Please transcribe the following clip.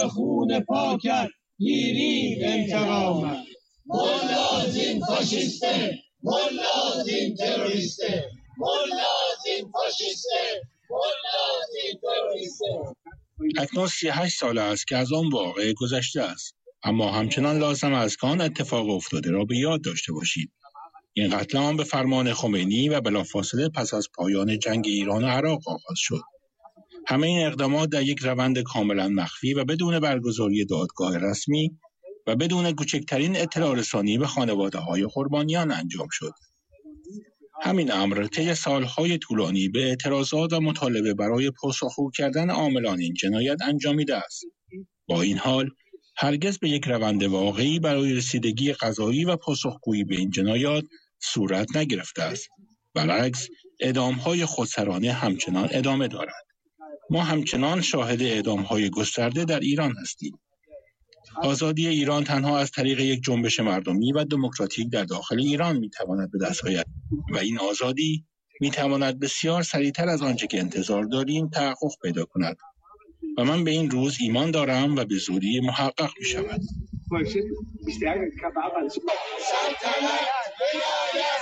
خون پاکت گیریم انتقامت. ملا زین فاشیسته، ملا زین تروریسته، ملا زین فاشیسته، ملا زین تروریسته. اکنون 38 سال است که از آن واقعه گذشته است، اما همچنان لازم است که آن اتفاق افتاده را به یاد داشته باشید. این قتل عام به فرمان خمینی و بلافاصله پس از پایان جنگ ایران و عراق آغاز شد. همه این اقدامات در یک روند کاملا مخفی و بدون برگزاری دادگاه رسمی و بدون کوچکترین اطلاع رسانی به خانواده‌های قربانیان انجام شد. همین امر طی سالهای طولانی به اعتراضات و مطالبه برای پاسخگو کردن عاملان این جنایت انجامیده است. با این حال هرگز به یک روند واقعی برای رسیدگی قضایی و پاسخگویی به این جنایات صورت نگرفته است. برعکس، اعدام‌های خودسرانه همچنان ادامه دارد. ما همچنان شاهد اعدام‌های گسترده در ایران هستیم. آزادی ایران تنها از طریق یک جنبش مردمی و دموکراتیک در داخل ایران میتواند به دست آید و این آزادی میتواند بسیار سریعتر از آنچه که انتظار داریم تحقق پیدا کند و من به این روز ایمان دارم و به زودی محقق میشود.